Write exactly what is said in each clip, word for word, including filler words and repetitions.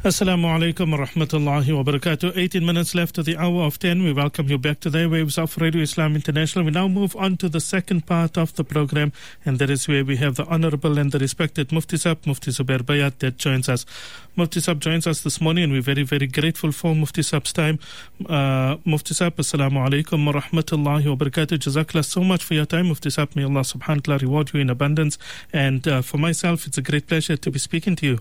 Assalamu alaikum wa rahmatullahi wa barakatuh. eighteen minutes left of the hour of ten. We welcome you back to the waves of Radio Islam International. We now move on to the second part of the program, and that is where we have the Honorable and the respected Mufti Sahib, Mufti Zubair Bayat, that joins us. Mufti Sahib joins us this morning, and we're very, very grateful for Mufti Sahib's time. Uh, Mufti Sahib, Assalamu alaikum wa rahmatullahi wa barakatuh. Jazakallah so much for your time, Mufti Sahib. May Allah subhanahu wa ta'ala reward you in abundance. And uh, for myself, it's a great pleasure to be speaking to you.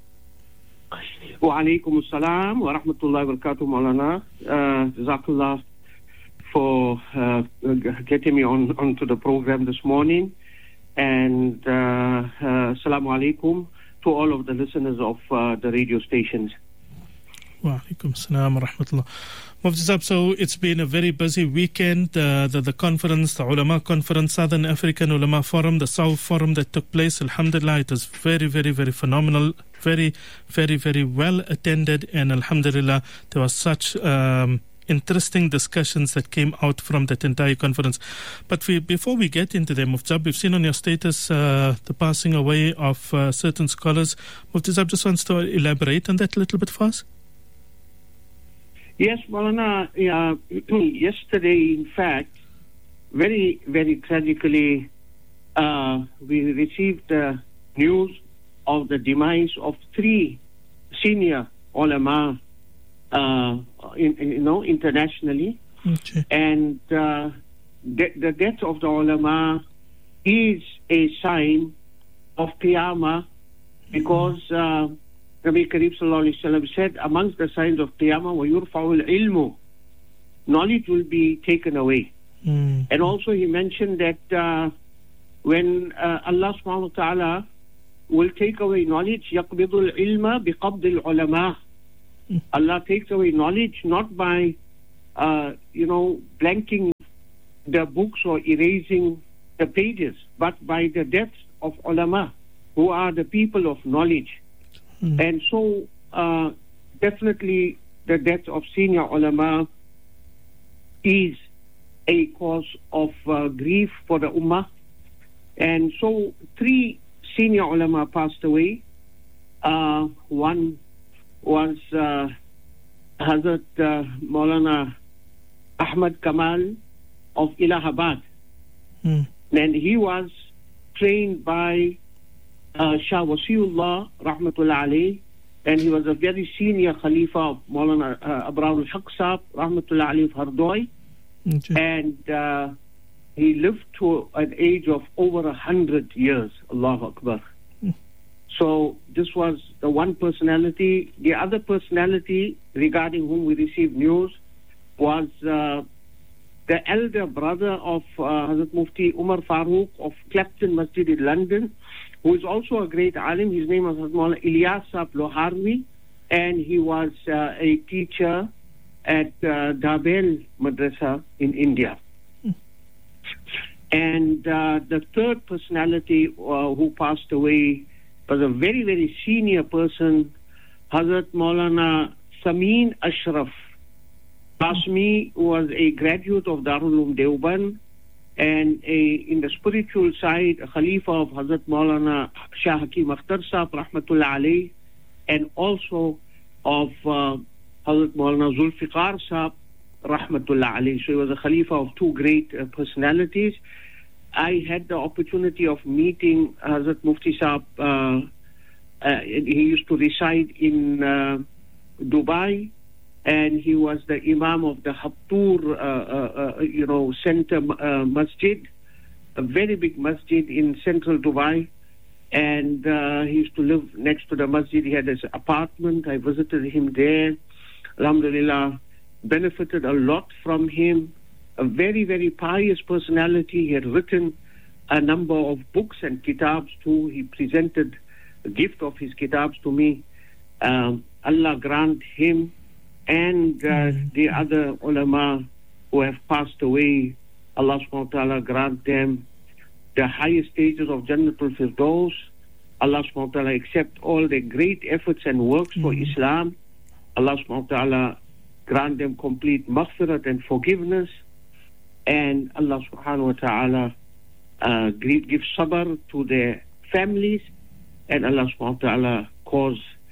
Wa alaikum assalam wa rahmatullahi wa barakatuh, Maulana. Uh, Jazakallah for uh, getting me on onto the program this morning. And uh, uh, assalamu alaikum to all of the listeners of uh, the radio stations. Wa alaikum assalam wa rahmatullah. Mufti Sahib, so it's been a very busy weekend. Uh, the, the conference, the Ulama Conference, Southern African Ulama Forum, the South Forum that took place, alhamdulillah, it was very, very, very phenomenal. Very, very, very well attended, and alhamdulillah, there was such um, interesting discussions that came out from that entire conference. But we, before we get into them, Mufti Sahib, we've seen on your status uh, the passing away of uh, certain scholars. Mufti Sahib just wants to elaborate on that a little bit for us. Yes, Maulana, uh, yesterday, in fact, very, very tragically, uh, we received uh, news of the demise of three senior ulama, uh, in, in, you know, internationally. Okay. And uh, the, the death of the ulama is a sign of Qiyamah, because uh, Nabi Kareem Sallallahu Alaihi Wasallam said, amongst the signs of Qiyamah, وَيُرْفَعُ الْعِلْمُ, knowledge will be taken away. Mm. And also he mentioned that uh, when uh, Allah subhanahu wa ta'ala will take away knowledge, يَقْبِضُ الْعِلْمَ بِقَبْضِ الْعُلَمَاءِ. Mm. Allah takes away knowledge not by, uh, you know, blanking the books or erasing the pages, but by the death of ulama, who are the people of knowledge. Mm. And so, uh, definitely, the death of senior ulama is a cause of uh, grief for the ummah. And so, three senior ulama passed away. Uh, one was uh, Hazrat uh, Maulana Ahmad Kamal of Allahabad. Mm. And he was trained by uh, Shah Wasiullah Rahmatullah Alayh, and he was a very senior Khalifa of Maulana uh, Abrar al-Haq Sahib Rahmatullah Alayh of Hardoi. Okay. And uh, he lived to an age of over a hundred years. Allahu Akbar. Mm. So this was the one personality. The other personality regarding whom we received news was uh, the elder brother of uh, Hazrat Mufti Umar Farooq of Clapton Masjid in London, who is also a great alim. His name was Hazrat Maulana Ilyas Sahib Loharwi, and he was uh, a teacher at uh, Dabel Madrasa in India. Mm. And uh, the third personality uh, who passed away was a very, very senior person, Hazrat Maulana Samin Ashraf Qasmi, who was a graduate of Darul Uloom Deoband, and a, in the spiritual side, a Khalifa of Hazrat Maulana Shah Hakim Akhtar Sahib Rahmatullah Alayh, and also of uh, Hazrat Maulana Zulfiqar Sahib Rahmatullah Alayh. So he was a Khalifa of two great uh, personalities. I had the opportunity of meeting Hazrat Mufti Sahib. Uh, uh, he used to reside in uh, Dubai, and he was the Imam of the Hattur, uh, uh, uh, you know, center uh, masjid, a very big masjid in central Dubai. And uh, he used to live next to the masjid. He had his apartment. I visited him there. Alhamdulillah, benefited a lot from him. A very, very pious personality. He had written a number of books and kitabs too. He presented a gift of his kitabs to me. Um, Allah grant him and uh, mm-hmm. the other ulama who have passed away, Allah subhanahu wa ta'ala grant them the highest stages of Jannatul Firdaus. Allah subhanahu wa ta'ala accept all their great efforts and works mm-hmm. for Islam. Allah subhanahu wa ta'ala grant them complete maghfirat and forgiveness. And Allah subhanahu wa ta'ala uh, give sabr to their families. And Allah subhanahu wa ta'ala cause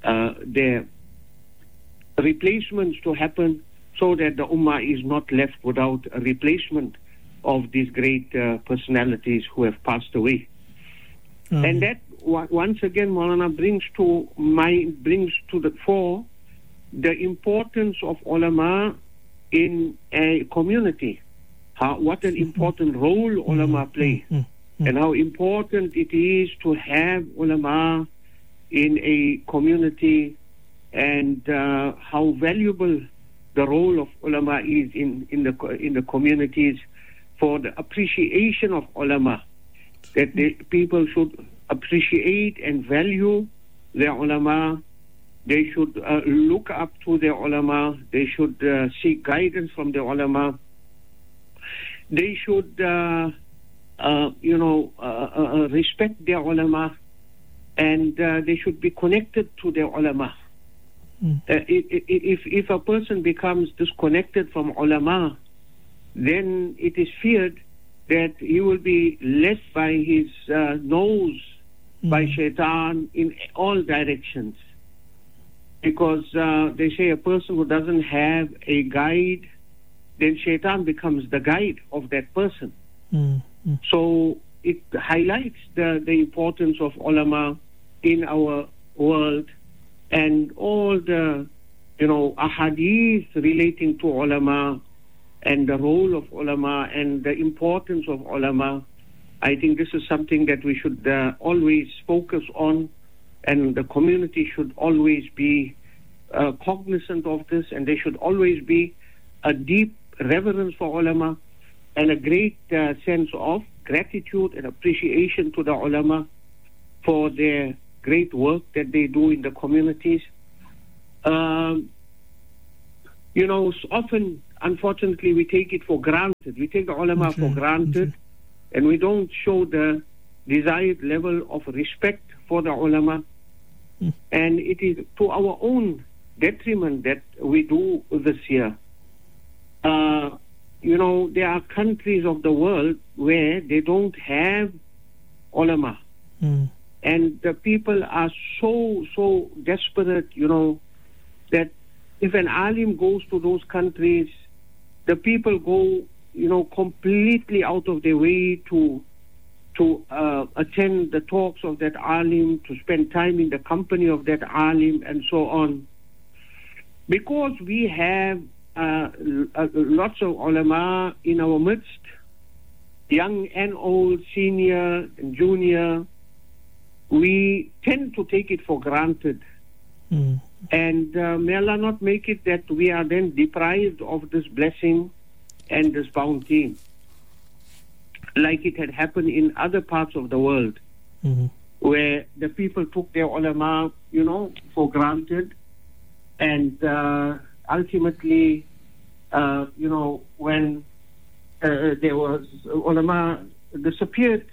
uh, their replacements to happen so that the Ummah is not left without a replacement of these great uh, personalities who have passed away. Mm-hmm. And that w- once again, Maulana, brings to mind, brings to the fore the importance of ulama in a community. How, what an important role ulama play, mm-hmm. and how important it is to have ulama in a community, and uh, how valuable the role of ulama is in, in the in the communities for the appreciation of ulama, that the people should appreciate and value their ulama. They should uh, look up to their ulama. They should uh, seek guidance from the ulama. They should, uh, uh, you know, uh, uh, respect their ulama, and uh, they should be connected to their ulama. Mm. Uh, if if a person becomes disconnected from ulama, then it is feared that he will be led by his uh, nose, mm. by shaitan in all directions. Because uh, they say a person who doesn't have a guide, then shaitan becomes the guide of that person. Mm. Mm. So it highlights the, the importance of ulama in our world, and all the, you know, ahadith relating to ulama and the role of ulama and the importance of ulama. I think this is something that we should uh, always focus on, and the community should always be uh, cognizant of this, and there should always be a deep reverence for ulama and a great uh, sense of gratitude and appreciation to the ulama for their great work that they do in the communities. Um, you know, often, unfortunately, we take it for granted. We take the ulama okay. for granted, okay. and we don't show the desired level of respect for the ulama. Mm. And it is to our own detriment that we do this here. Uh, you know, there are countries of the world where they don't have ulama. Mm. And the people are so, so desperate, you know, that if an alim goes to those countries, the people go, you know, completely out of their way to to uh, attend the talks of that alim, to spend time in the company of that alim, and so on. Because we have uh, lots of ulama in our midst, young and old, senior and junior, we tend to take it for granted. Mm. And uh, may Allah not make it that we are then deprived of this blessing and this bounty, like it had happened in other parts of the world, mm-hmm. where the people took their ulama, you know, for granted, and uh, ultimately, uh, you know, when uh, there was ulama disappeared,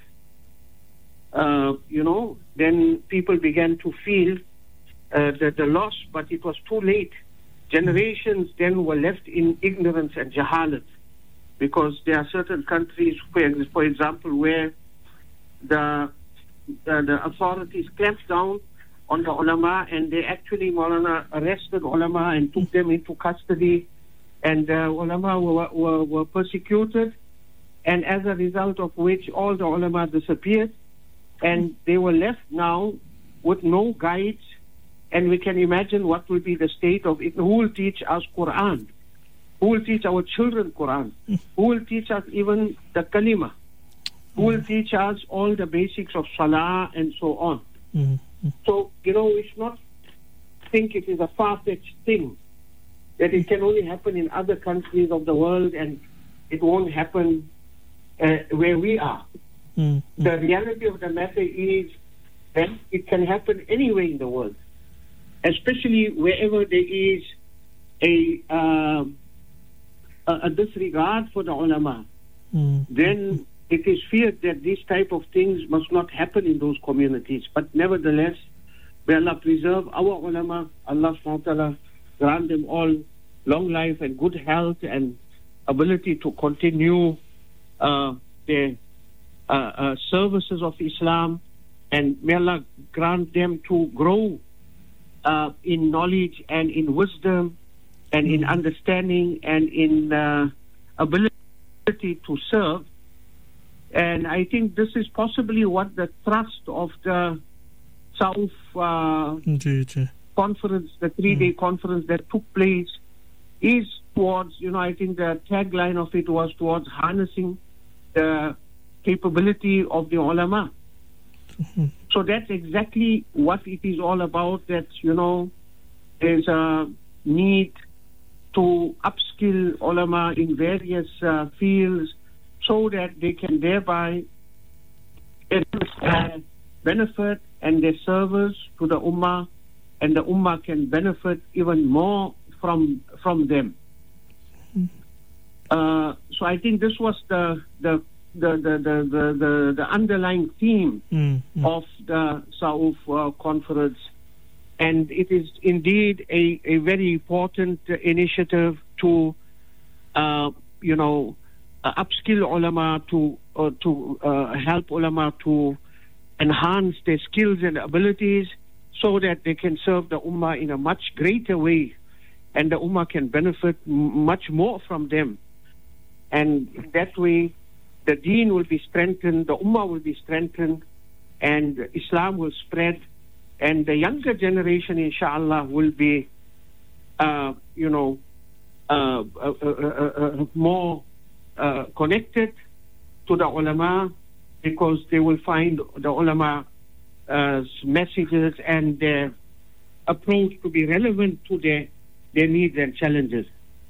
uh, you know, then people began to feel uh, the, the loss, but it was too late. Generations then were left in ignorance and jahalat, because there are certain countries, where, for example, where the, the the authorities clamped down on the ulama, and they actually, Maulana, arrested ulama and took them into custody, and uh, ulama were, were, were persecuted, and as a result of which all the ulama disappeared, and they were left now with no guides, and we can imagine what will be the state of it. Who will teach us Quran? Who will teach our children Quran? Who will teach us even the kalima? Who will teach us all the basics of salah and so on? Mm-hmm. So, you know, we should not think it is a far-fetched thing, that it can only happen in other countries of the world and it won't happen uh, where we are. Mm-hmm. The reality of the matter is that it can happen anywhere in the world, especially wherever there is a... Uh, a disregard for the ulama, mm. then it is feared that these type of things must not happen in those communities. But nevertheless, may Allah preserve our ulama, Allah subhanahu wa ta'ala grant them all long life and good health and ability to continue uh, their uh, uh, services of Islam, and may Allah grant them to grow uh, in knowledge and in wisdom and in understanding and in uh, ability to serve. And I think this is possibly what the thrust of the South uh, conference, the three-day mm. conference that took place, is towards, you know, I think the tagline of it was towards harnessing the capability of the ulama. Mm-hmm. So that's exactly what it is all about, that, you know, there's a need to upskill ulama in various uh, fields so that they can thereby uh, benefit and their service to the ummah, and the ummah can benefit even more from from them. Mm-hmm. Uh, so I think this was the the the the the, the, the, the underlying theme mm-hmm. of the Sauf uh, conference. And it is indeed a, a very important uh, initiative to, uh, you know, uh, upskill ulama, to uh, to uh, help ulama to enhance their skills and abilities so that they can serve the ummah in a much greater way, and the ummah can benefit m- much more from them. And in that way, the deen will be strengthened, the ummah will be strengthened, and Islam will spread. And the younger generation, inshallah, will be, uh, you know, uh, uh, uh, uh, more uh, connected to the ulama, because they will find the ulama's messages and their approach to be relevant to their, their needs and challenges.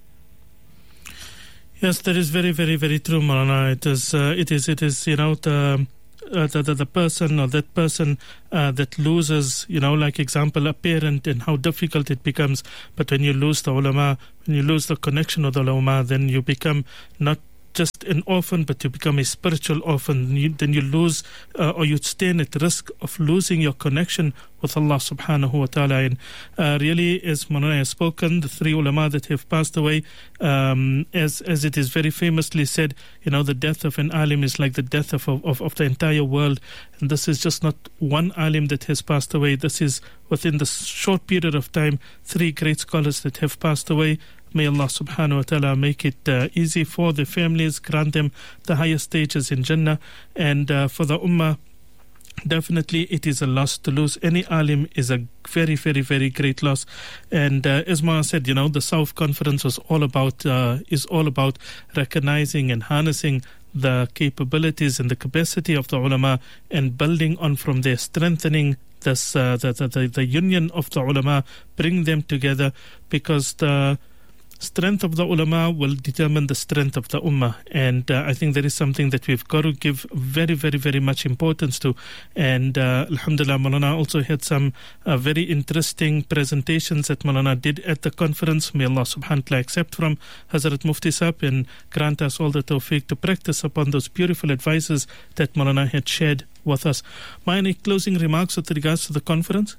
Yes, that is very, very, very true, Maulana. It is, uh, it is, it is, you know, the... Uh, the, the, the person or that person uh, that loses, you know, like example, a parent, and how difficult it becomes. But when you lose the ulama, when you lose the connection with the ulama, then you become not just an orphan, but you become a spiritual orphan. You, then you lose, uh, or you stand at risk of losing your connection with Allah subhanahu wa ta'ala. And uh, really, as Maulana has spoken, the three ulama that have passed away, um, as as it is very famously said, you know, the death of an alim is like the death of, of, of the entire world. And this is just not one alim that has passed away. This is within the short period of time, three great scholars that have passed away. May Allah subhanahu wa ta'ala make it uh, easy for the families, grant them the highest stages in Jannah. And uh, for the ummah, definitely it is a loss. To lose any alim is a very, very, very great loss. And uh, as Maulana said, you know, the Sauf conference was all about, uh, is all about recognizing and harnessing the capabilities and the capacity of the ulama, and building on from there, strengthening this, uh, the, the, the union of the ulama, bring them together, because the strength of the ulama will determine the strength of the ummah. And uh, I think that is something that we've got to give very, very, very much importance to. And uh, alhamdulillah, Maulana also had some uh, very interesting presentations that Maulana did at the conference. May Allah subhanahu wa ta'ala accept from Hazrat Mufti Sahib and grant us all the tawfiq to practice upon those beautiful advices that Maulana had shared with us. My any closing remarks with regards to the conference?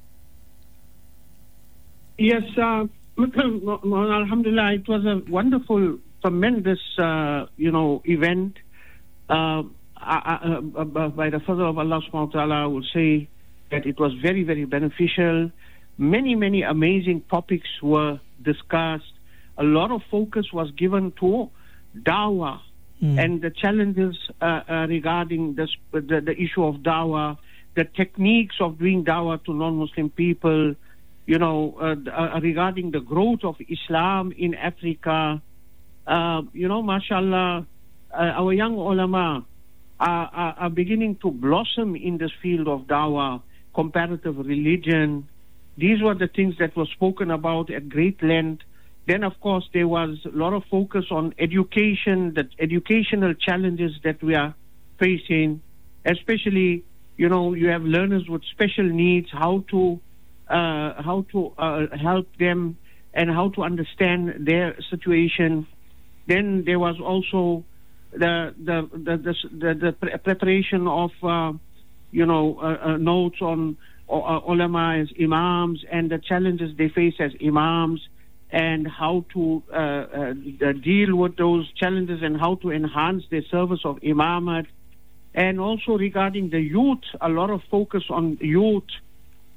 Yes, uh Alhamdulillah, it was a wonderful, tremendous, uh, you know, event. Uh, I, I, uh, by the fadl of Allah subhanahu wa ta'ala, I will say that it was very, very beneficial. Many, many amazing topics were discussed. A lot of focus was given to dawah mm. and the challenges uh, uh, regarding this, the, the issue of dawah, the techniques of doing dawah to non-Muslim people, you know, uh, uh, regarding the growth of Islam in Africa. Uh, you know, mashallah, uh, our young ulama are, are, are beginning to blossom in this field of dawah, comparative religion. These were the things that were spoken about at great length. Then, of course, there was a lot of focus on education, the educational challenges that we are facing, especially, you know, you have learners with special needs, how to Uh, how to uh, help them and how to understand their situation. Then there was also the the the the, the, the pre- preparation of uh, you know uh, uh, notes on uh, ulama as imams and the challenges they face as imams, and how to uh, uh, deal with those challenges and how to enhance their service of imamat. And also regarding the youth, a lot of focus on youth.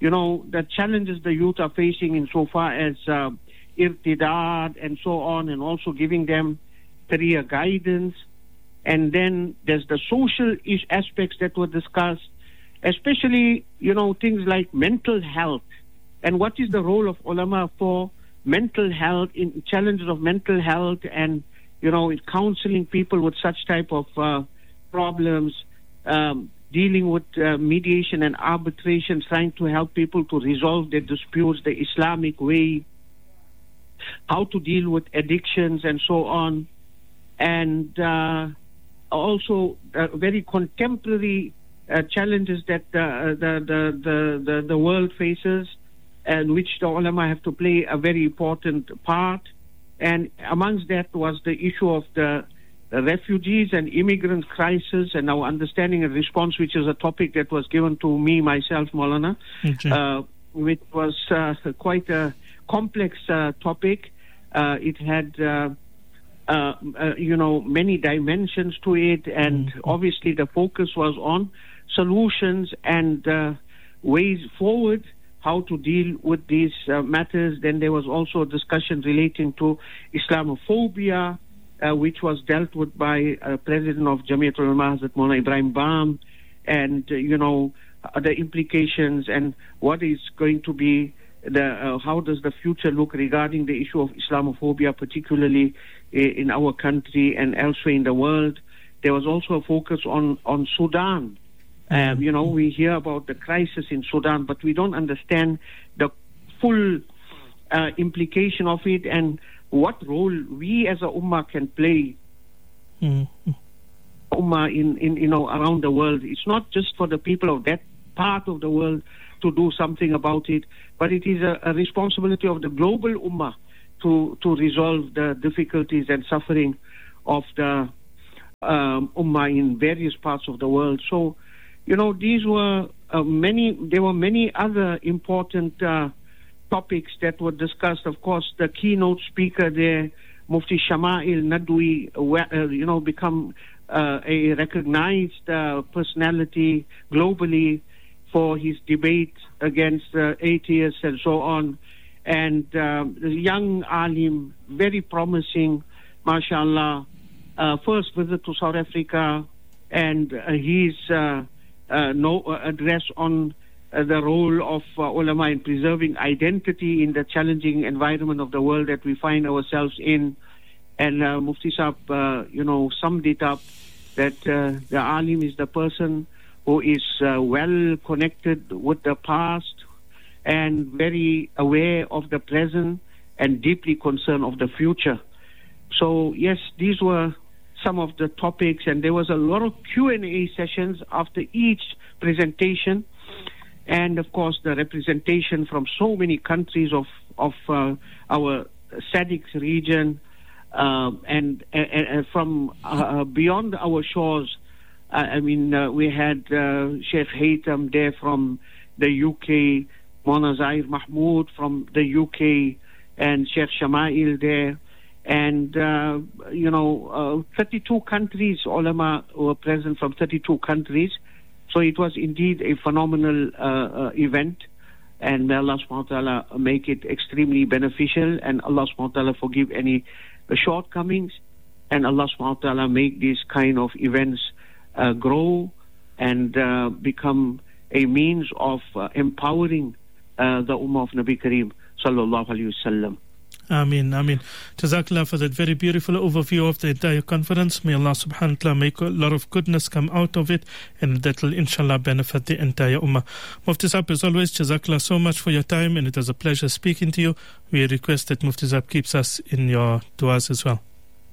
you know, the challenges the youth are facing insofar as uh, irtidad and so on, and also giving them career guidance. And then there's the social ish aspects that were discussed, especially, you know, things like mental health. And what is the role of ulama for mental health, in challenges of mental health, and, you know, in counseling people with such type of uh, problems, um, dealing with uh, mediation and arbitration, trying to help people to resolve their disputes the Islamic way, how to deal with addictions and so on. And uh, also uh, very contemporary uh, challenges that uh, the, the, the, the, the world faces, and which the ulama have to play a very important part. And amongst that was the issue of the, the refugees and immigrant crisis, and our understanding and response, which is a topic that was given to me, myself, Maulana, okay. uh, which was uh, quite a complex uh, topic. Uh, it had, uh, uh, uh, you know, many dimensions to it, and mm-hmm. obviously the focus was on solutions and uh, ways forward, how to deal with these uh, matters. Then there was also a discussion relating to Islamophobia, uh, which was dealt with by uh, President of Jamiatul Ulama, Hazrat Maulana Ibrahim Bam, and, uh, you know, uh, the implications and what is going to be the, uh, how does the future look regarding the issue of Islamophobia, particularly uh, in our country and elsewhere in the world. There was also a focus on, on Sudan. Um, you know, we hear about the crisis in Sudan, but we don't understand the full uh, implication of it and what role we as a ummah can play. Mm-hmm. Ummah in, in, you know, around the world. It's not just for the people of that part of the world to do something about it, but it is a, a responsibility of the global ummah to, to resolve the difficulties and suffering of the um, ummah in various parts of the world. So, you know, these were uh, many, there were many other important uh, topics that were discussed. Of course, the keynote speaker there, Mufti Shama'il Nadwi, uh, you know, become uh, a recognized uh, personality globally for his debate against uh, atheists and so on. And uh, the young alim, very promising, mashallah, uh, first visit to South Africa, and uh, his uh, Uh, no uh, address on uh, the role of uh, ulama in preserving identity in the challenging environment of the world that we find ourselves in. And uh, Mufti Saab, uh, you know, summed it up that uh, the alim is the person who is uh, well connected with the past and very aware of the present and deeply concerned of the future. So, yes, these were some of the topics, and there was a lot of Q and A sessions after each presentation, and of course the representation from so many countries of of uh, our S A D C region, uh, and, and, and from uh, beyond our shores. Uh, I mean, uh, we had uh, Sheikh Haytham there from the U K, Mona Zahir Mahmood from the U K, and Sheikh Shama'il there. And, uh, you know, uh, thirty-two countries, ulama were present from thirty-two countries. So it was indeed a phenomenal uh, uh, event. And may Allah subhanahu wa ta'ala make it extremely beneficial. And Allah subhanahu wa ta'ala forgive any uh, shortcomings. And Allah subhanahu wa ta'ala make these kind of events uh, grow and uh, become a means of uh, empowering uh, the Ummah of Nabi Kareem sallallahu alayhi wa sallam. Ameen, Ameen. Jazakallah for that very beautiful overview of the entire conference. May Allah subhanahu wa ta'ala make a lot of goodness come out of it, and that will inshallah benefit the entire ummah. Mufti Saab, as always, Jazakallah so much for your time, and it was a pleasure speaking to you. We request that Mufti Saab keeps us in your du'as as well.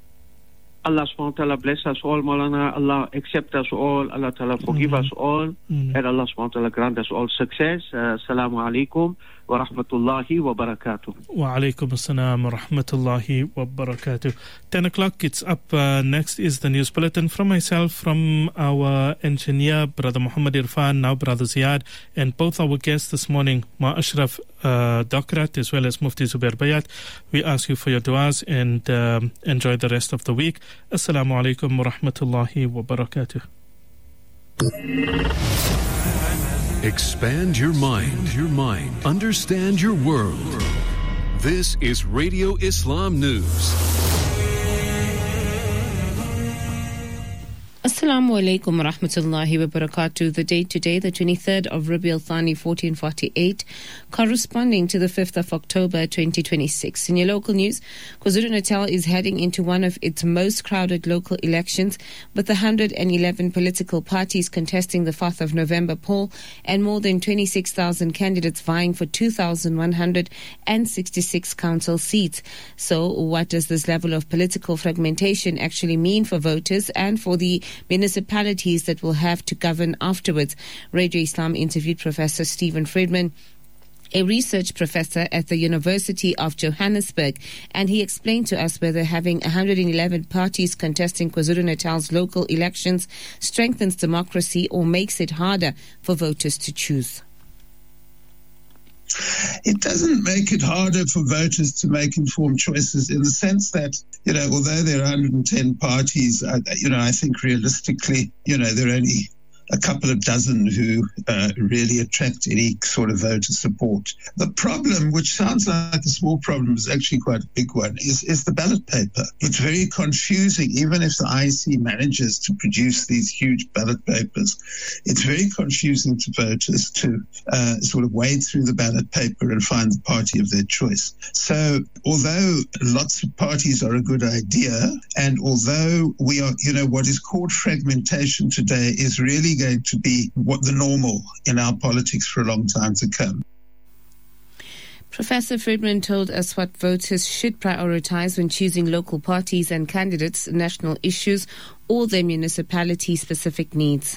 Allah subhanahu wa ta'ala bless us all, Maulana. Allah accept us all. Allah ta'ala forgive mm-hmm. us all. Mm-hmm. And Allah subhanahu wa ta'ala grant us all success. Uh, Assalamu alaikum wa rahmatullahi wa barakatuh. Wa alaikum assalam wa rahmatullahi wa barakatuh. ten o'clock, it's up. Uh, next is the news bulletin from myself, from our engineer, Brother Muhammad Irfan, now Brother Ziyad, and both our guests this morning, Ma Ashraf uh, Dokrat, as well as Mufti Zubair Bayat. We ask you for your du'as and um, enjoy the rest of the week. Assalamu alaikum wa rahmatullahi wa barakatuh. Expand your mind, your mind. Understand your world. This is Radio Islam News. Assalamu alaikum wa rahmatullahi wa barakatuh. The date today, the twenty-third of Rabi al-Thani fourteen forty-eight, corresponding to the fifth of October twenty twenty-six. In your local news, KwaZulu-Natal is heading into one of its most crowded local elections, with one hundred eleven political parties contesting the fourth of November poll and more than twenty-six thousand candidates vying for two thousand one hundred sixty-six council seats. So what does this level of political fragmentation actually mean for voters and for the municipalities that will have to govern afterwards? Radio Islam interviewed Professor Stephen Friedman, a research professor at the University of Johannesburg, and he explained to us whether having one hundred eleven parties contesting KwaZulu-Natal's local elections strengthens democracy or makes it harder for voters to choose. It doesn't make it harder for voters to make informed choices, in the sense that, you know, although there are one hundred ten parties, I, you know, I think realistically, you know, there are only a couple of dozen who uh, really attract any sort of voter support. The problem, which sounds like a small problem, is actually quite a big one, is, is the ballot paper. It's very confusing. Even if the I E C manages to produce these huge ballot papers, it's very confusing to voters to uh, sort of wade through the ballot paper and find the party of their choice. So although lots of parties are a good idea, and although we are, you know, what is called fragmentation today is really going to be what the normal in our politics for a long time to come. Professor Friedman told us what voters should prioritize when choosing local parties and candidates, national issues, or their municipality-specific needs.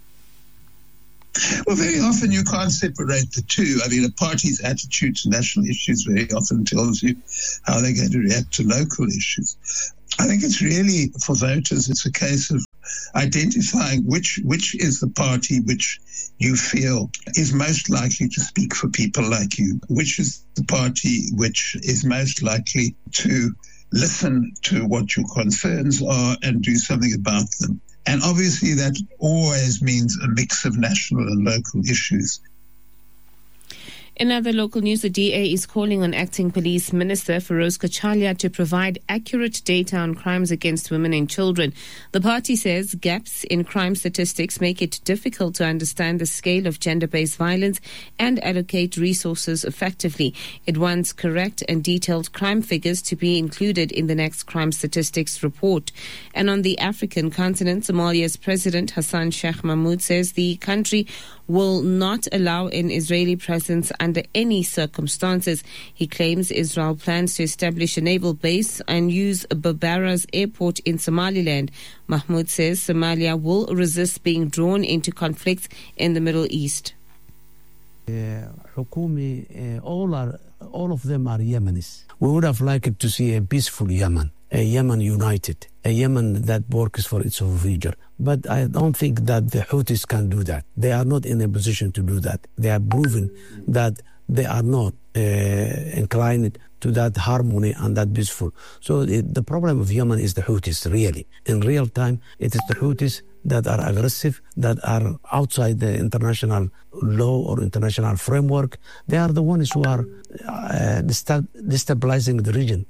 Well, very often you can't separate the two. I mean, a party's attitude to national issues very often tells you how they're going to react to local issues. I think it's really, for voters, it's a case of identifying which which is the party which you feel is most likely to speak for people like you, which is the party which is most likely to listen to what your concerns are and do something about them. And obviously that always means a mix of national and local issues. In other local news, the D A is calling on Acting Police Minister Feroz Kachalia to provide accurate data on crimes against women and children. The party says gaps in crime statistics make it difficult to understand the scale of gender-based violence and allocate resources effectively. It wants correct and detailed crime figures to be included in the next crime statistics report. And on the African continent, Somalia's President Hassan Sheikh Mahmoud says the country will not allow an Israeli presence under any circumstances. He claims Israel plans to establish a naval base and use Berbera's airport in Somaliland. Mahmoud says Somalia will resist being drawn into conflicts in the Middle East. Uh, Hukumi, uh, all are, all of them are Yemenis. We would have liked to see a peaceful Yemen, a Yemen united, a Yemen that works for its own future. But I don't think that the Houthis can do that. They are not in a position to do that. They have proven that they are not uh, inclined to that harmony and that peaceful. So it, the problem of Yemen is the Houthis, really. In real time, it is the Houthis that are aggressive, that are outside the international law or international framework. They are the ones who are uh, destabilizing the region.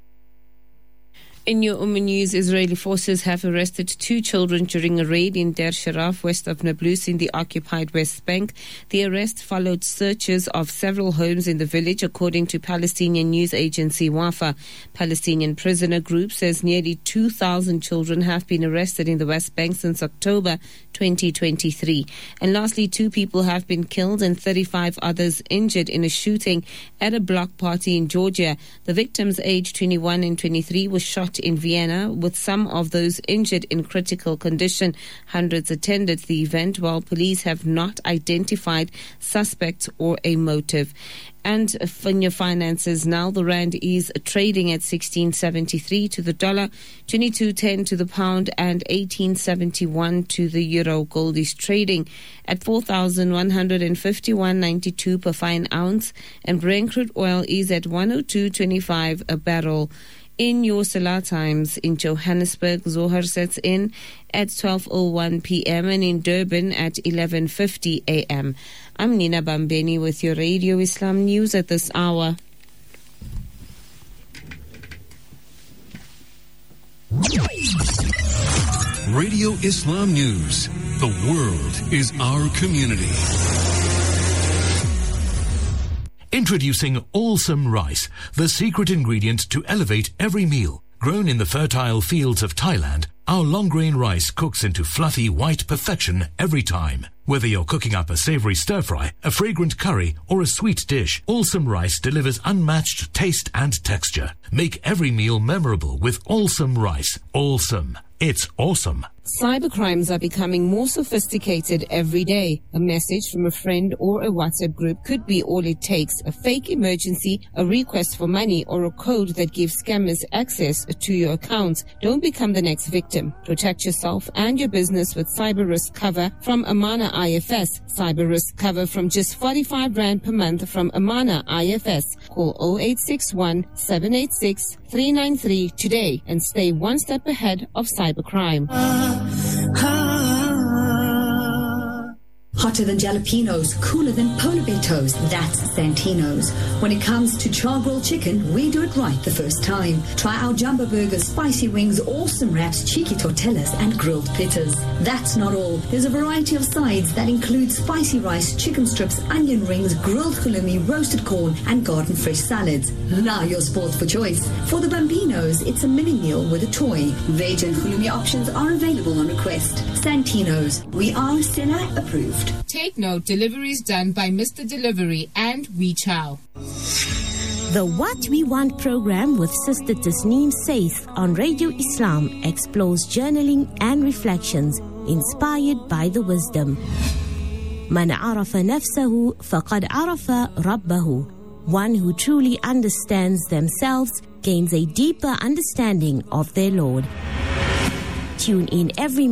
In your Umm news, Israeli forces have arrested two children during a raid in Deir Sharaf, west of Nablus in the occupied West Bank. The arrest followed searches of several homes in the village, according to Palestinian news agency Wafa. Palestinian prisoner group says nearly two thousand children have been arrested in the West Bank since October twenty twenty-three. And lastly, two people have been killed and thirty-five others injured in a shooting at a block party in Georgia. The victims, aged twenty-one and twenty-three, were shot in Vienna, with some of those injured in critical condition. Hundreds attended the event, while police have not identified suspects or a motive. And in your finances now, the rand is trading at sixteen seventy-three to the dollar, twenty-two ten to the pound, and eighteen seventy-one to the euro. Gold is trading at four thousand one hundred fifty-one ninety-two per fine ounce, and Brent crude oil is at one oh two twenty-five a barrel. In your Salah times, in Johannesburg, Zohar sets in at twelve oh one p.m. and in Durban at eleven fifty a.m. I'm Nina Bambeni with your Radio Islam News at this hour. Radio Islam News. The world is our community. Introducing Awesome Rice, the secret ingredient to elevate every meal. Grown in the fertile fields of Thailand, our long-grain rice cooks into fluffy white perfection every time. Whether you're cooking up a savory stir-fry, a fragrant curry, or a sweet dish, Awesome Rice delivers unmatched taste and texture. Make every meal memorable with Awesome Rice. Awesome. It's awesome. Cybercrimes are becoming more sophisticated every day. A message from a friend or a WhatsApp group could be all it takes. A fake emergency, a request for money, or a code that gives scammers access to your account. Don't become the next victim. Protect yourself and your business with cyber risk cover from Amana I F S. Cyber risk cover from just forty-five rand per month from Amana I F S. Call zero eight six one, seven eight six, three nine three today and stay one step ahead of cybercrime. Hotter than jalapenos, cooler than polar bear toes, that's Santino's. When it comes to char-grilled chicken, we do it right the first time. Try our jumbo burgers, spicy wings, awesome wraps, cheeky tortillas, and grilled pitas. That's not all. There's a variety of sides that include spicy rice, chicken strips, onion rings, grilled halloumi, roasted corn, and garden fresh salads. Now your sport for choice. For the Bambinos, it's a mini meal with a toy. Veg and halloumi options are available on request. Santino's. We are Stella approved. Take note, deliveries done by Mister Delivery and We Chow. The What We Want program with Sister Tasneem Saith on Radio Islam explores journaling and reflections inspired by the wisdom. Man arafa nafsahu faqad arafa rabbahu. One who truly understands themselves gains a deeper understanding of their Lord. Tune in every